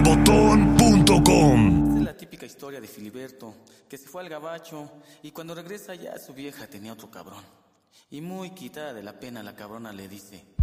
elbotón.com. Es la típica historia de Filiberto, que se fue al gabacho y cuando regresa ya su vieja tenía otro cabrón. Y muy quitada de la pena la cabrona le dice: